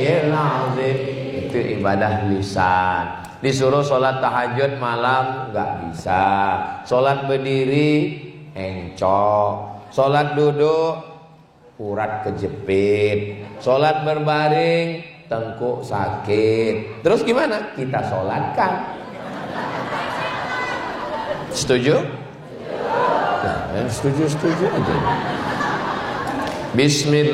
aliyyil azim. Itu ibadah lisan. Disuruh sholat tahajud malam nggak bisa. Sholat berdiri encok. Sholat duduk urat kejepit. Sholat berbaring tengkuk sakit. Terus gimana? Kita sholatkan. Setuju? Nah, setuju aja. Bismillah.